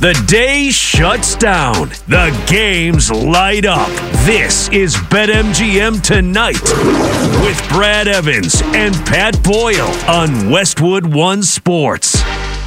The day shuts down. The games light up. This is BetMGM Tonight with Brad Evans and Pat Boyle on Westwood One Sports.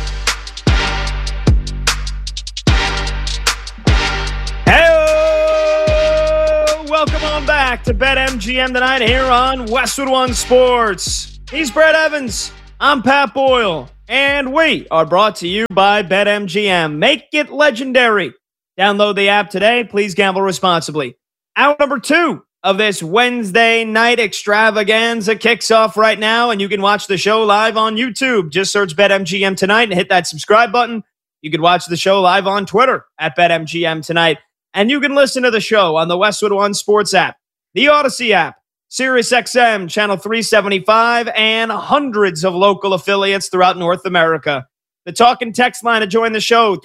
Welcome on back to BetMGM Tonight here on Westwood One Sports. He's Brad Evans. I'm Pat Boyle. And we are brought to you by BetMGM. Make it legendary. Download the app today. Please gamble responsibly. Hour number 2 of this Wednesday night extravaganza kicks off right now, and you can watch the show live on YouTube. Just search BetMGM Tonight and hit that subscribe button. You can watch the show live on Twitter at BetMGM Tonight. And you can listen to the show on the Westwood One Sports app, the Odyssey app, SiriusXM, Channel 375, and hundreds of local affiliates throughout North America. The talk and text line to join the show,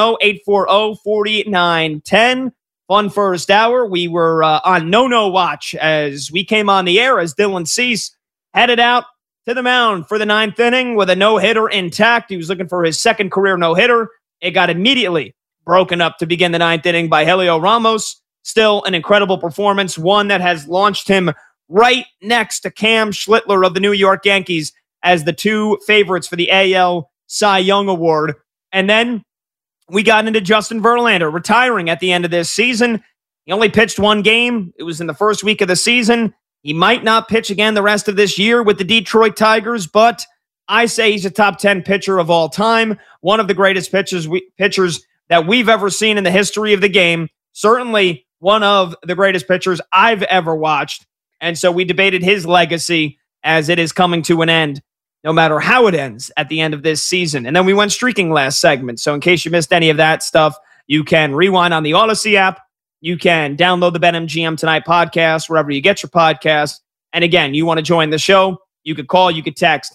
310-840-4910. Fun first hour. We were on no-no watch as we came on the air as Dylan Cease headed out to the mound for the 9th inning with a no-hitter intact. He was looking for his second career no-hitter. It got immediately broken up to begin the 9th inning by Heliot Ramos. Still an incredible performance, one that has launched him right next to Cam Schlittler of the New York Yankees as the two favorites for the AL Cy Young Award. And then we got into Justin Verlander retiring at the end of this season. He only pitched one game. It was in the first week of the season. He might not pitch again the rest of this year with the Detroit Tigers, but I say he's a top 10 pitcher of all time. One of the greatest pitchers that we've ever seen in the history of the game. Certainly one of the greatest pitchers I've ever watched. And so we debated his legacy as it is coming to an end, no matter how it ends at the end of this season. And then we went streaking last segment. So in case you missed any of that stuff, you can rewind on the Odyssey app. You can download the BetMGM Tonight podcast wherever you get your podcasts. And again, you want to join the show, you could call, you could text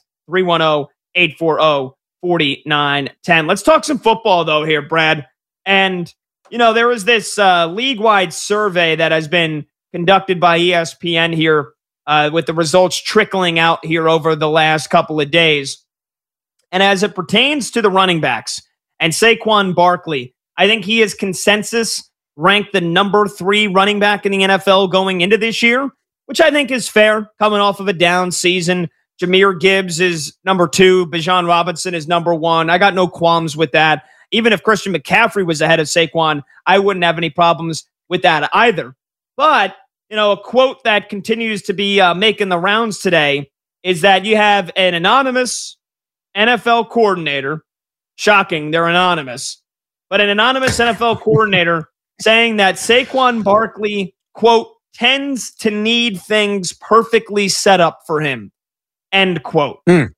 310-840-4910. Let's talk some football, though, here, Brad. And, you know, there was this league-wide survey that has been conducted by ESPN here with the results trickling out here over the last couple of days. And as it pertains to the running backs and Saquon Barkley, I think he is consensus ranked the number 3 running back in the NFL going into this year, which I think is fair, coming off of a down season. Jahmyr Gibbs is number 2. Bijan Robinson is number 1. I got no qualms with that. Even if Christian McCaffrey was ahead of Saquon, I wouldn't have any problems with that either. But, you know, a quote that continues to be making the rounds today is that you have an anonymous NFL coordinator. Shocking, they're anonymous. But an anonymous NFL coordinator saying that Saquon Barkley, quote, tends to need things perfectly set up for him, end quote. And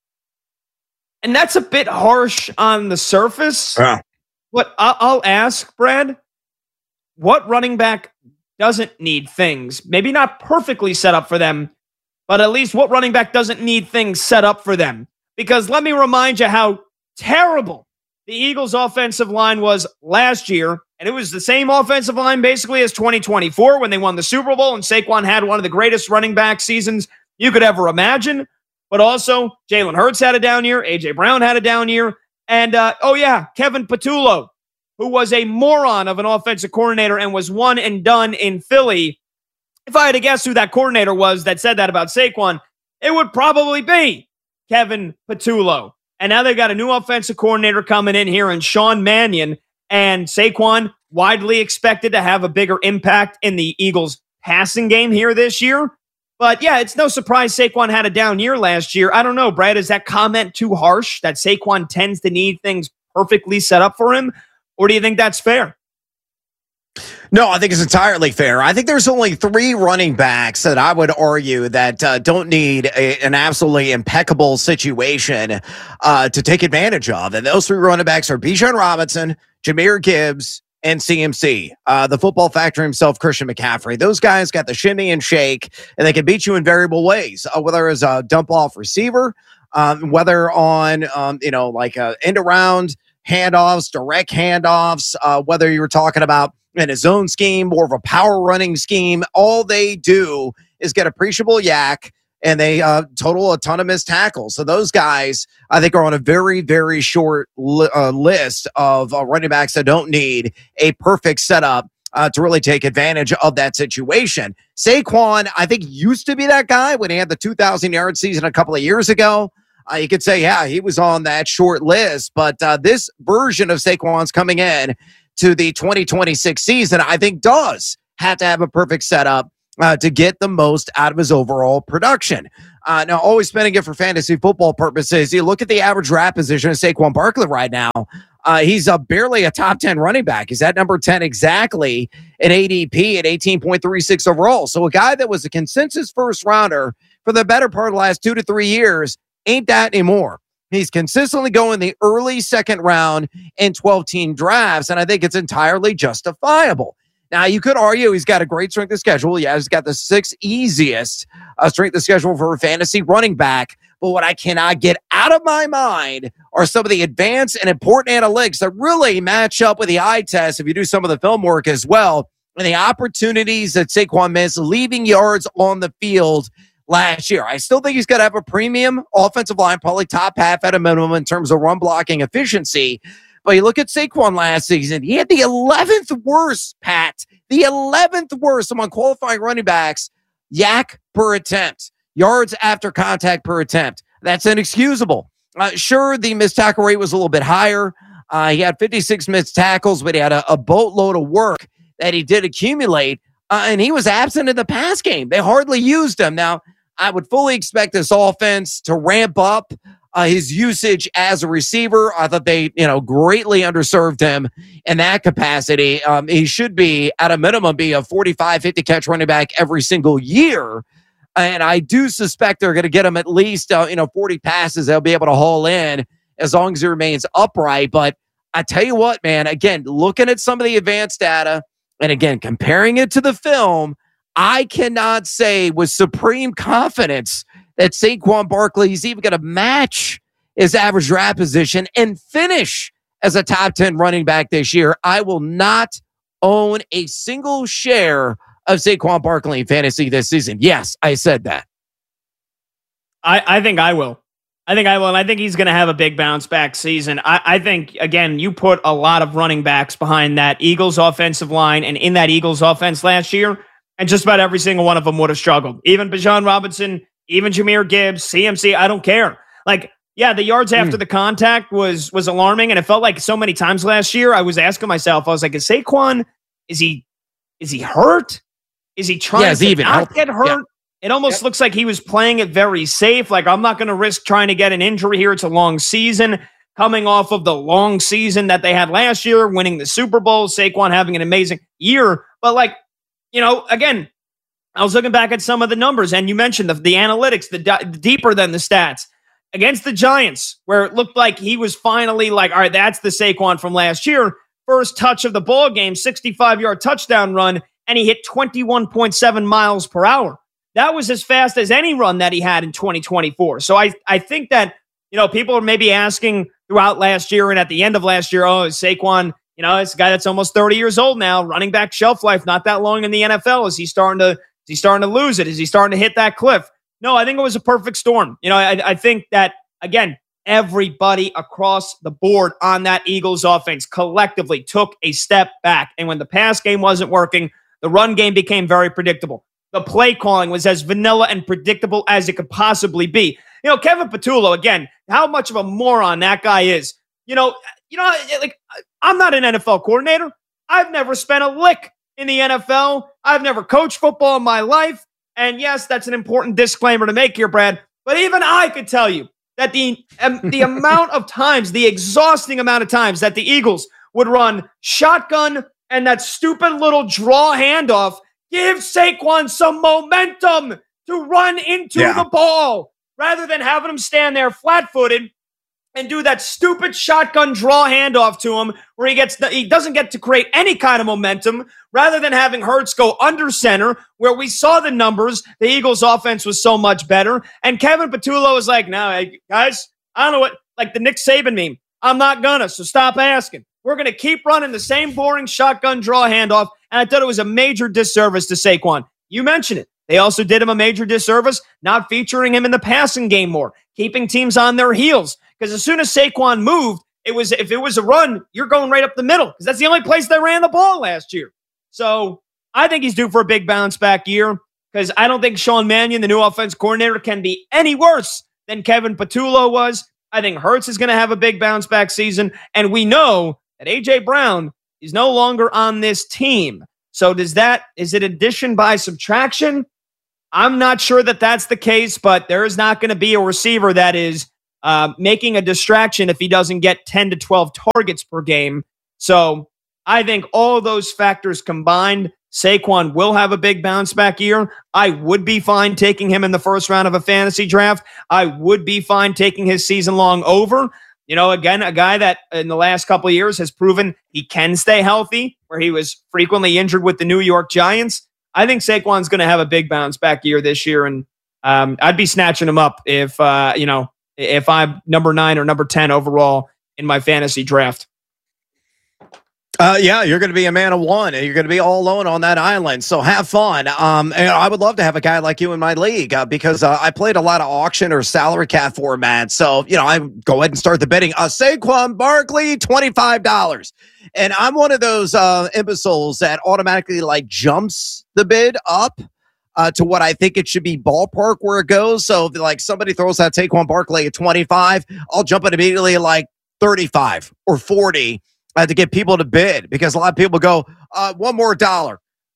that's a bit harsh on the surface. Yeah. But I'll ask, Brad, what running back doesn't need things? Maybe not perfectly set up for them, but at least what running back doesn't need things set up for them? Because let me remind you how terrible the Eagles' offensive line was last year. And it was the same offensive line basically as 2024 when they won the Super Bowl. And Saquon had one of the greatest running back seasons you could ever imagine. But also, Jalen Hurts had a down year. A.J. Brown had a down year. And, Kevin Patullo, who was a moron of an offensive coordinator and was one and done in Philly. If I had to guess who that coordinator was that said that about Saquon, it would probably be Kevin Patullo. And now they've got a new offensive coordinator coming in here in Sean Mannion. And Saquon widely expected to have a bigger impact in the Eagles' passing game here this year. But yeah, it's no surprise Saquon had a down year last year. I don't know, Brad, is that comment too harsh that Saquon tends to need things perfectly set up for him? Or do you think that's fair? No, I think it's entirely fair. I think there's only 3 running backs that I would argue that don't need an absolutely impeccable situation to take advantage of. And those 3 running backs are Bijan Robinson, Jahmyr Gibbs, and CMC. The football factor himself, Christian McCaffrey. Those guys got the shimmy and shake, and they can beat you in variable ways, whether it's a dump-off receiver, whether on, end-around handoffs, direct handoffs, whether you were talking about in a zone scheme, more of a power running scheme. All they do is get appreciable yak and they total a ton of missed tackles. So those guys, I think, are on a very, very short list of running backs that don't need a perfect setup to really take advantage of that situation. Saquon, I think, used to be that guy when he had the 2,000-yard season a couple of years ago. You could say, yeah, he was on that short list, but this version of Saquon's coming in to the 2026 season, I think, does have to have a perfect setup to get the most out of his overall production. Now, always spending it for fantasy football purposes, you look at the average draft position of Saquon Barkley right now, he's barely a top 10 running back. He's at number 10 exactly in ADP at 18.36 overall. So a guy that was a consensus first rounder for the better part of the last 2 to 3 years ain't that anymore. He's consistently going the early second round in 12-team drafts, and I think it's entirely justifiable. Now, you could argue he's got a great strength of schedule. Yeah, he's got the 6th easiest strength of schedule for a fantasy running back. But what I cannot get out of my mind are some of the advanced and important analytics that really match up with the eye test if you do some of the film work as well, and the opportunities that Saquon missed leaving yards on the field last year. I still think he's got to have a premium offensive line, probably top half at a minimum in terms of run blocking efficiency. But you look at Saquon last season, he had the 11th worst, Pat, the 11th worst among qualifying running backs, yak per attempt, yards after contact per attempt. That's inexcusable. Sure, the missed tackle rate was a little bit higher. He had 56 missed tackles, but he had a boatload of work that he did accumulate, and he was absent in the pass game. They hardly used him. Now, I would fully expect this offense to ramp up his usage as a receiver. I thought they, greatly underserved him in that capacity. He should be, at a minimum, be a 45, 50 catch running back every single year. And I do suspect they're going to get him at least, 40 passes they'll be able to haul in as long as he remains upright. But I tell you what, man, again, looking at some of the advanced data and again, comparing it to the film, I cannot say with supreme confidence that Saquon Barkley is even going to match his average draft position and finish as a top 10 running back this year. I will not own a single share of Saquon Barkley in fantasy this season. Yes, I said that. I think I will. And I think he's going to have a big bounce back season. I think, again, you put a lot of running backs behind that Eagles offensive line and in that Eagles offense last year, and just about every single one of them would have struggled. Even Bijan Robinson, even Jahmyr Gibbs, CMC, I don't care. The yards after the contact was alarming, and it felt like so many times last year I was asking myself, I was like, is Saquon, is he hurt? Is he trying to not get hurt? Yeah. It almost looks like he was playing it very safe. I'm not going to risk trying to get an injury here. It's a long season, coming off of the long season that they had last year, winning the Super Bowl, Saquon having an amazing year. But again, I was looking back at some of the numbers, and you mentioned the analytics, the deeper than the stats. Against the Giants, where it looked like he was finally all right, that's the Saquon from last year. First touch of the ball game, 65-yard touchdown run, and he hit 21.7 miles per hour. That was as fast as any run that he had in 2024. So I think that, people are maybe asking throughout last year and at the end of last year, is Saquon, it's a guy that's almost 30 years old now, running back shelf life, not that long in the NFL. Is he starting to lose it? Is he starting to hit that cliff? No, I think it was a perfect storm. I think that, again, everybody across the board on that Eagles offense collectively took a step back. And when the pass game wasn't working, the run game became very predictable. The play calling was as vanilla and predictable as it could possibly be. Kevin Patullo, again, how much of a moron that guy is. I'm not an NFL coordinator. I've never spent a lick in the NFL. I've never coached football in my life. And yes, that's an important disclaimer to make here, Brad. But even I could tell you that the amount of times, the exhausting amount of times that the Eagles would run shotgun and that stupid little draw handoff, give Saquon some momentum to run into the ball rather than having him stand there flat-footed and do that stupid shotgun draw handoff to him where he doesn't get to create any kind of momentum rather than having Hurts go under center where we saw the numbers. The Eagles offense was so much better. And Kevin Patullo is like, no, guys, I don't know what, the Nick Saban meme. I'm not gonna, so stop asking. We're going to keep running the same boring shotgun draw handoff. And I thought it was a major disservice to Saquon. You mentioned it. They also did him a major disservice, not featuring him in the passing game more, keeping teams on their heels. Because as soon as Saquon moved, if it was a run, you're going right up the middle because that's the only place they ran the ball last year. So I think he's due for a big bounce back year because I don't think Sean Mannion, the new offense coordinator, can be any worse than Kevin Patullo was. I think Hurts is going to have a big bounce back season. And we know that A.J. Brown is no longer on this team. So is it addition by subtraction? I'm not sure that that's the case, but there is not going to be a receiver that is making a distraction if he doesn't get 10 to 12 targets per game. So I think all of those factors combined, Saquon will have a big bounce back year. I would be fine taking him in the first round of a fantasy draft. I would be fine taking his season long over. Again, a guy that in the last couple of years has proven he can stay healthy, where he was frequently injured with the New York Giants. I think Saquon's going to have a big bounce back year this year, and I'd be snatching him up if I'm number 9 or number 10 overall in my fantasy draft. Yeah, you're going to be a man of one, and you're going to be all alone on that island. So have fun. And I would love to have a guy like you in my league because I played a lot of auction or salary cap formats. So, I go ahead and start the bidding. Saquon Barkley, $25. And I'm one of those imbeciles that automatically jumps the bid up to what I think it should be ballpark where it goes. So if somebody throws out Saquon Barkley at 25, I'll jump it immediately at 35 or 40. To get people to bid because a lot of people go, one more dollar,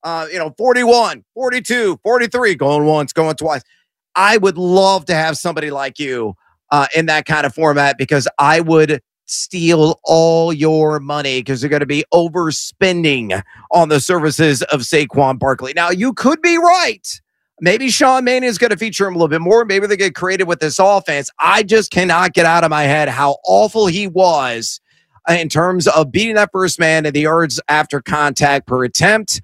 41, 42, 43, going once, going twice. I would love to have somebody like you in that kind of format because I would steal all your money because you're going to be overspending on the services of Saquon Barkley. Now, you could be right. Maybe Sean Mannion is going to feature him a little bit more. Maybe they get creative with this offense. I just cannot get out of my head how awful he was in terms of beating that first man and the yards after contact per attempt.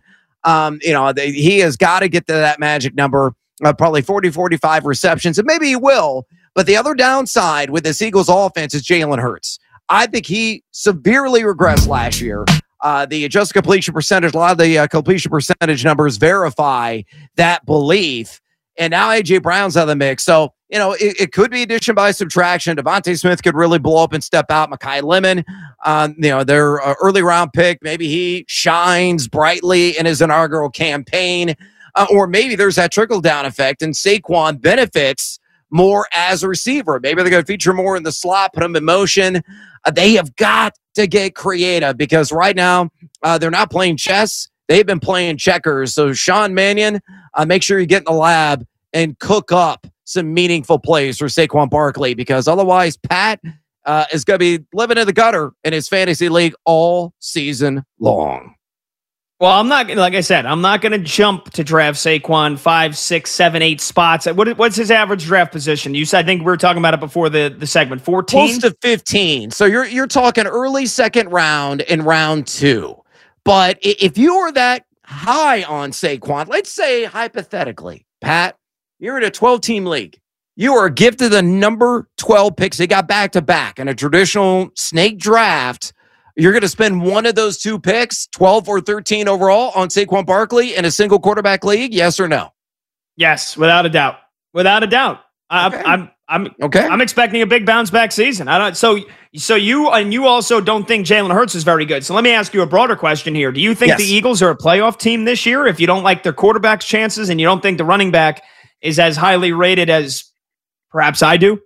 He has got to get to that magic number, probably 40, 45 receptions, and maybe he will. But the other downside with this Eagles offense is Jalen Hurts. I think he severely regressed last year. The adjusted completion percentage, a lot of the completion percentage numbers verify that belief. And now A.J. Brown's out of the mix. So, it could be addition by subtraction. Devontae Smith could really blow up and step out. Mekhi Lemon, their early round pick, maybe he shines brightly in his inaugural campaign. Or maybe there's that trickle-down effect and Saquon benefits more as a receiver. Maybe they're going to feature more in the slot, put him in motion. They have got to get creative because right now they're not playing chess. They've been playing checkers. So Sean Mannion, make sure you get in the lab and cook up some meaningful plays for Saquon Barkley because otherwise Pat is going to be living in the gutter in his fantasy league all season long. Well, I'm not going to jump to draft Saquon 5, 6, 7, 8 spots. What's his average draft position? I think we were talking about it before the segment. 14? Close to 15. So you're talking early second round in round 2. But if you were that high on Saquon, let's say hypothetically, Pat, you're in a 12-team league. You are gifted the number 12 picks. They got back-to-back in a traditional snake draft. You're going to spend one of those 2 picks, 12 or 13 overall, on Saquon Barkley in a single quarterback league, yes or no? Yes, without a doubt. Without a doubt. Okay. I'm expecting a big bounce back season. So you also don't think Jalen Hurts is very good. So let me ask you a broader question here. Do you think the Eagles are a playoff team this year if you don't like their quarterback's chances and you don't think the running back is as highly rated as perhaps I do?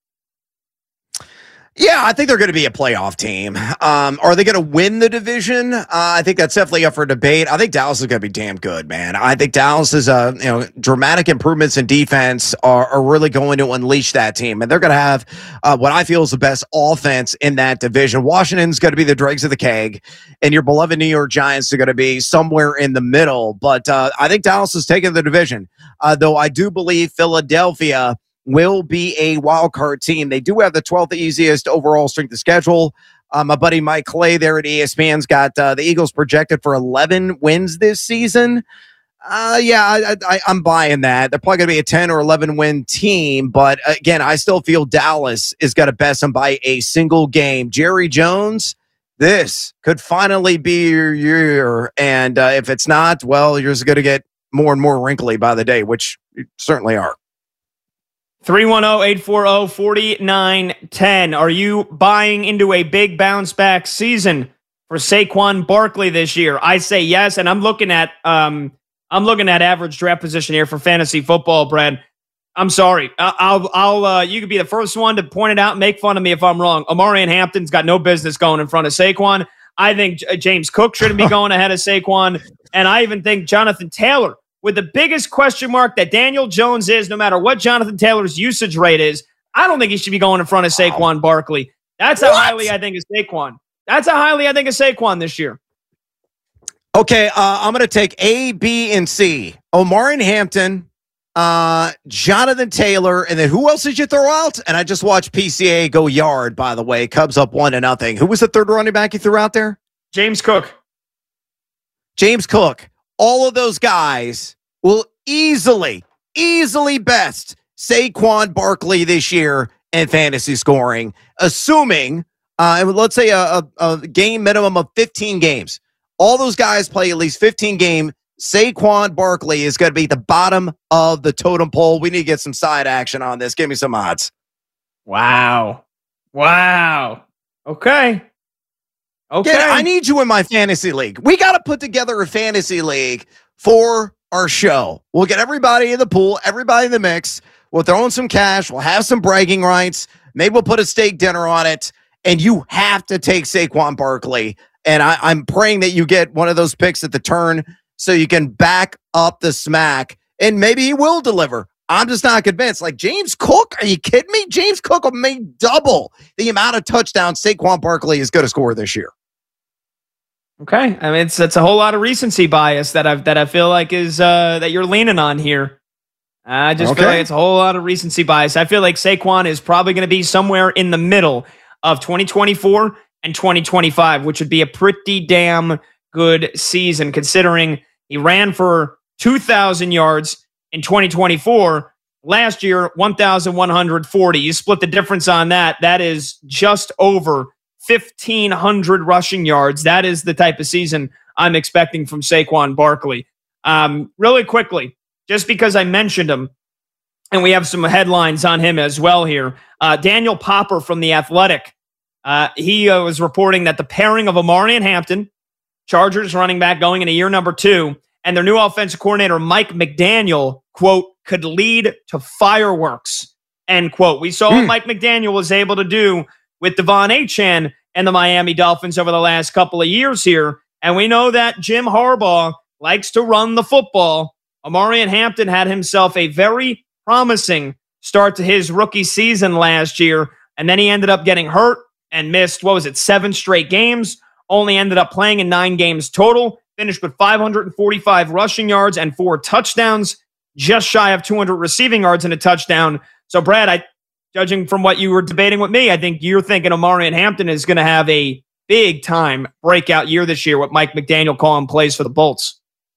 Yeah, I think they're going to be a playoff team. Are they going to win the division? I think that's definitely up for debate. I think Dallas is going to be damn good, man. I think Dallas is dramatic improvements in defense are really going to unleash that team, and they're going to have what I feel is the best offense in that division. Washington's going to be the dregs of the keg, and your beloved New York Giants are going to be somewhere in the middle. But I think Dallas is taking the division, though I do believe Philadelphia will be a wild card team. They do have the 12th easiest overall strength of schedule. My buddy Mike Clay there at ESPN's got the Eagles projected for 11 wins this season. I'm buying that. They're probably going to be a 10 or 11 win team. But again, I still feel Dallas is going to best them by a single game. Jerry Jones, this could finally be your year. And if it's not, well, you're just going to get more and more wrinkly by the day, which you certainly are. 310-840-4910. Are you buying into a big bounce back season for Saquon Barkley this year? I say yes, and I'm looking at average draft position here for fantasy football, Brad. I'm sorry. I'll you could be the first one to point it out and make fun of me if I'm wrong. Omarion Hampton's got no business going in front of Saquon. I think James Cook shouldn't be going ahead of Saquon, and I even think Jonathan Taylor, with the biggest question mark that Daniel Jones is, no matter what Jonathan Taylor's usage rate is, I don't think he should be going in front of Saquon Barkley. That's how highly I think of Saquon. That's how highly I think of Saquon this year. Okay, I'm going to take A, B, and C. Omarion Hampton, Jonathan Taylor, and then who else did you throw out? And I just watched PCA go yard, by the way. Cubs up 1-0. Who was the third running back you threw out there? James Cook. James Cook. All of those guys will easily best Saquon Barkley this year in fantasy scoring, assuming, let's say a game minimum of 15 games. All those guys play at least 15 games. Saquon Barkley is going to be the bottom of the totem pole. We need to get some side action on this. Give me some odds. Wow. Okay. Yeah, I need you in my fantasy league. We got to put together a fantasy league for our show. We'll get everybody in the pool, everybody in the mix. We'll throw in some cash. We'll have some bragging rights. Maybe we'll put a steak dinner on it. And you have to take Saquon Barkley. And I'm praying that you get one of those picks at the turn so you can back up the smack. And maybe he will deliver. I'm just not convinced. Like James Cook, are you kidding me? James Cook may double the amount of touchdowns Saquon Barkley is going to score this year. Okay, I mean it's a whole lot of recency bias that I feel like is that you're leaning on here. I just feel like it's a whole lot of recency bias. I feel like Saquon is probably going to be somewhere in the middle of 2024 and 2025, which would be a pretty damn good season considering he ran for 2,000 yards in 2024. Last year, 1,140. You split the difference on that. That is just over 1,500 rushing yards. That is the type of season I'm expecting from Saquon Barkley. Really quickly, just because I mentioned him, and we have some headlines on him as well here. Daniel Popper from The Athletic, he was reporting that the pairing of Omarion Hampton, Chargers running back going into year number 2, and their new offensive coordinator, Mike McDaniel, quote, could lead to fireworks, end quote. We saw what Mike McDaniel was able to do with Devon Achane and the Miami Dolphins over the last couple of years here. And we know that Jim Harbaugh likes to run the football. Omarion Hampton had himself a very promising start to his rookie season last year, and then he ended up getting hurt and missed, 7 straight games, only ended up playing in 9 games total, finished with 545 rushing yards and 4 touchdowns, just shy of 200 receiving yards and a touchdown. So, Brad, judging from what you were debating with me, I think you're thinking Omarion Hampton is going to have a big-time breakout year this year with Mike McDaniel calling plays for the Bolts.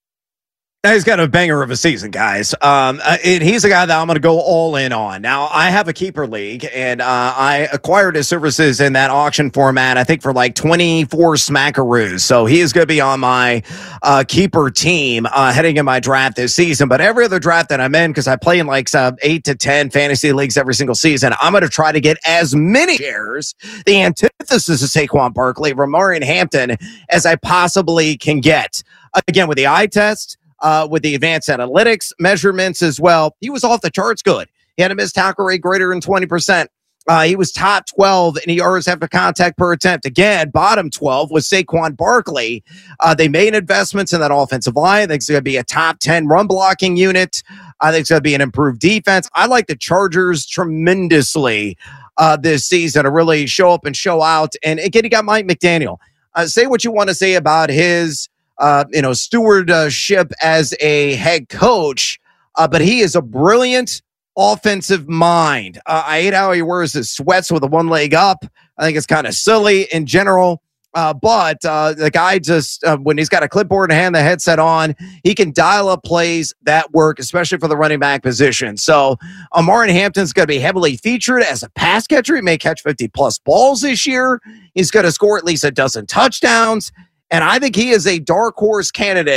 He's got a banger of a season, guys. And he's a guy that I'm going to go all in on. Now, I have a keeper league, and I acquired his services in that auction format, I think, for like 24 smackaroos. So he is going to be on my keeper team heading in my draft this season. But every other draft that I'm in, because I play in like 8 to 10 fantasy leagues every single season, I'm going to try to get as many shares, the antithesis of Saquon Barkley, Omarion Hampton, as I possibly can get. Again, with the eye test, with the advanced analytics measurements as well. He was off the charts good. He had a missed tackle rate greater than 20%. He was top 12 in yards after contact per attempt. Again, bottom 12 was Saquon Barkley. They made investments in that offensive line. I think it's going to be a top 10 run blocking unit. I think it's going to be an improved defense. I like the Chargers tremendously this season to really show up and show out. And again, you got Mike McDaniel. Say what you want to say about his stewardship as a head coach, but he is a brilliant offensive mind. I hate how he wears his sweats with one leg up. I think it's kind of silly in general. But the guy just, when he's got a clipboard in hand, the headset on, he can dial up plays that work, especially for the running back position. So Omarion Hampton's going to be heavily featured as a pass catcher. He may catch 50-plus balls this year. He's going to score at least a dozen touchdowns. And I think he is a dark horse candidate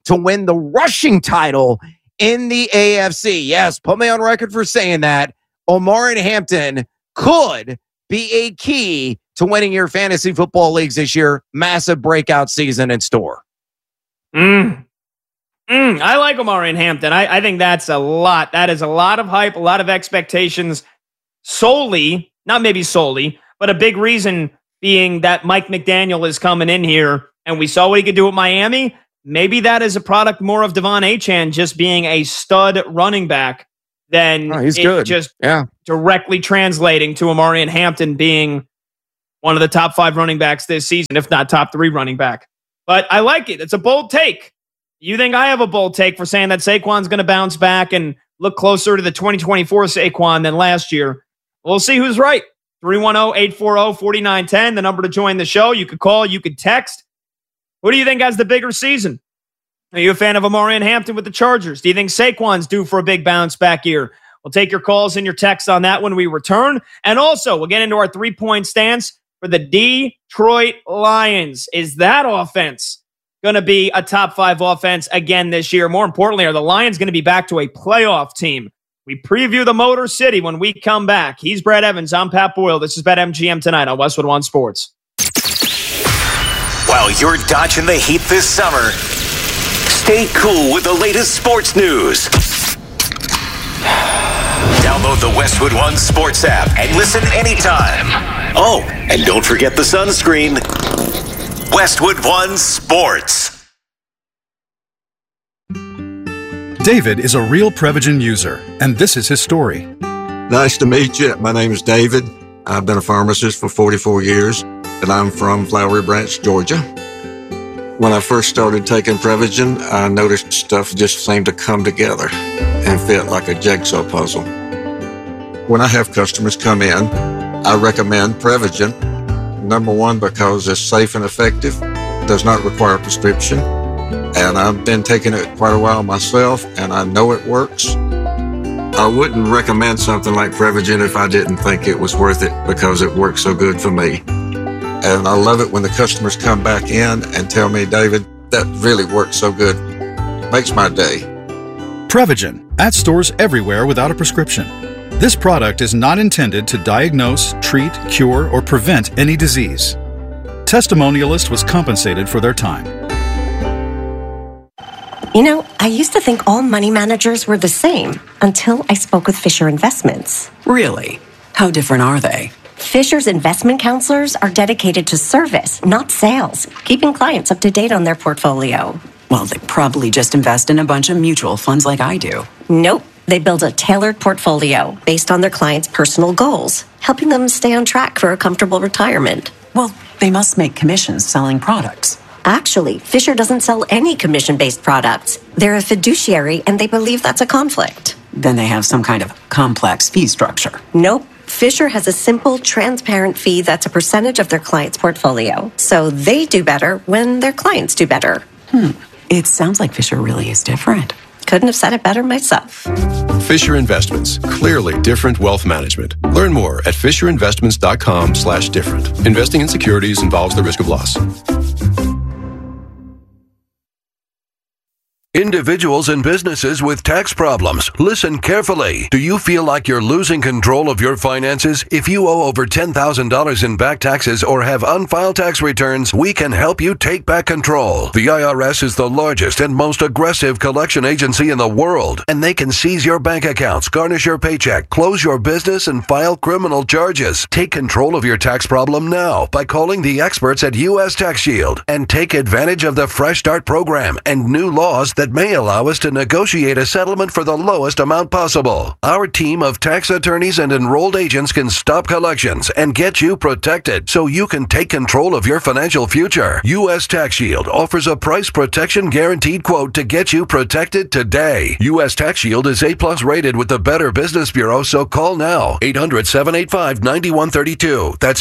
to win the rushing title in the AFC. Yes, put me on record for saying that. Omarion Hampton could be a key to winning your fantasy football leagues this year. Massive breakout season in store. I like Omarion Hampton. I think that's a lot. That is a lot of hype, a lot of expectations. Solely, not maybe solely, but a big reason being that Mike McDaniel is coming in here, and we saw what he could do with Miami. Maybe that is a product more of Devon Achane just being a stud running back than directly translating to Omarion Hampton being one of the top 5 running backs this season, if not top 3 running back. But I like it. It's a bold take. You think I have a bold take for saying that Saquon's going to bounce back and look closer to the 2024 Saquon than last year? We'll see who's right. 310-840-4910, the number to join the show. You could call, you could text. Who do you think has the bigger season? Are you a fan of Omarion Hampton with the Chargers? Do you think Saquon's due for a big bounce back year? We'll take your calls and your texts on that when we return. And also, we'll get into our 3-point stance for the Detroit Lions. Is that offense going to be a top 5 offense again this year? More importantly, are the Lions going to be back to a playoff team? We preview the Motor City when we come back. He's Brad Evans. I'm Pat Boyle. This is BetMGM Tonight on Westwood One Sports. While you're dodging the heat this summer, stay cool with the latest sports news. Download the Westwood One Sports app and listen anytime. Oh, and don't forget the sunscreen. Westwood One Sports. David is a real Prevagen user, and this is his story. Nice to meet you. My name is David. I've been a pharmacist for 44 years, and I'm from Flowery Branch, Georgia. When I first started taking Prevagen, I noticed stuff just seemed to come together and fit like a jigsaw puzzle. When I have customers come in, I recommend Prevagen. Number one, because it's safe and effective, does not require a prescription, and I've been taking it quite a while myself, and I know it works. I wouldn't recommend something like Prevagen if I didn't think it was worth it because it works so good for me. And I love it when the customers come back in and tell me, David, that really works so good. Makes my day. Prevagen, at stores everywhere without a prescription. This product is not intended to diagnose, treat, cure, or prevent any disease. Testimonialist was compensated for their time. You know, I used to think all money managers were the same until I spoke with Fisher Investments. Really? How different are they? Fisher's investment counselors are dedicated to service, not sales, keeping clients up to date on their portfolio. Well, they probably just invest in a bunch of mutual funds like I do. Nope. They build a tailored portfolio based on their clients' personal goals, helping them stay on track for a comfortable retirement. Well, they must make commissions selling products. Actually, Fisher doesn't sell any commission-based products. They're a fiduciary, and they believe that's a conflict. Then they have some kind of complex fee structure. Nope. Fisher has a simple, transparent fee that's a percentage of their client's portfolio. So they do better when their clients do better. It sounds like Fisher really is different. Couldn't have said it better myself. Fisher Investments. Clearly different wealth management. Learn more at FisherInvestments.com/different. Investing in securities involves the risk of loss. Individuals and businesses with tax problems, listen carefully. Do you feel like you're losing control of your finances? If you owe over $10,000 in back taxes or have unfiled tax returns, we can help you take back control. The IRS is the largest and most aggressive collection agency in the world, and they can seize your bank accounts, garnish your paycheck, close your business, and file criminal charges. Take control of your tax problem now by calling the experts at U.S. Tax Shield and take advantage of the Fresh Start program and new laws that may allow us to negotiate a settlement for the lowest amount possible. Our team of tax attorneys and enrolled agents can stop collections and get you protected so you can take control of your financial future. U.S. Tax Shield offers a price protection guaranteed quote to get you protected today. U.S. Tax Shield is A+ rated with the Better Business Bureau, so call now. 800-785-9132. That's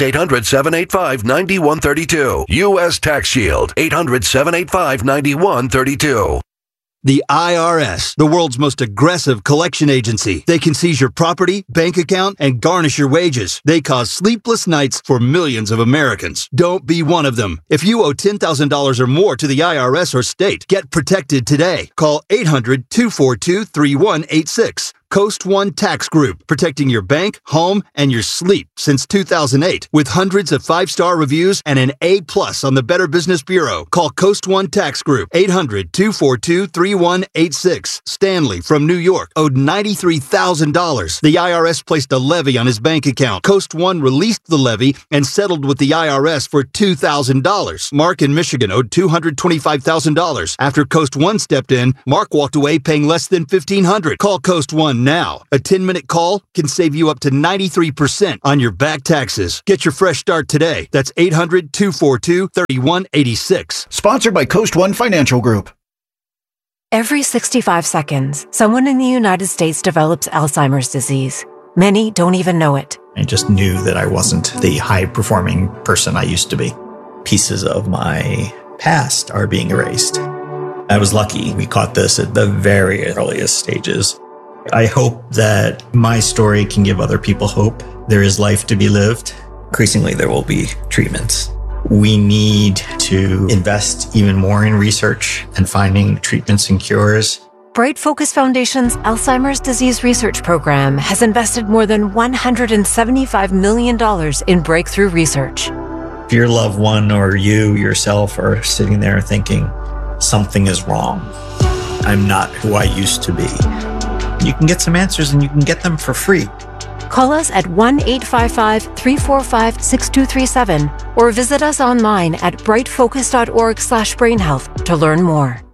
800-785-9132. U.S. Tax Shield. 800-785-9132. The IRS, the world's most aggressive collection agency. They can seize your property, bank account, and garnish your wages. They cause sleepless nights for millions of Americans. Don't be one of them. If you owe $10,000 or more to the IRS or state, get protected today. Call 800-242-3186. Coast One Tax Group, protecting your bank, home, and your sleep since 2008. With hundreds of 5-star reviews and an A+ on the Better Business Bureau. Call Coast One Tax Group, 800-242-3186. Stanley from New York owed $93,000. The IRS placed a levy on his bank account. Coast One released the levy and settled with the IRS for $2,000. Mark in Michigan owed $225,000. After Coast One stepped in, Mark walked away paying less than $1,500. Call Coast One now. A 10-minute call can save you up to 93% on your back taxes. Get your fresh start today. That's 800-242-3186. Sponsored by Coast One Financial Group. Every 65 seconds, someone in the United States develops Alzheimer's disease. Many don't even know it. I just knew that I wasn't the high-performing person I used to be. Pieces of my past are being erased. I was lucky. We caught this at the very earliest stages. I hope that my story can give other people hope. There is life to be lived. Increasingly, there will be treatments. We need to invest even more in research and finding treatments and cures. Bright Focus Foundation's Alzheimer's Disease Research Program has invested more than $175 million in breakthrough research. If your loved one or you yourself are sitting there thinking, something is wrong, I'm not who I used to be, you can get some answers and you can get them for free. Call us at 1-855-345-6237 or visit us online at brightfocus.org/brainhealth to learn more.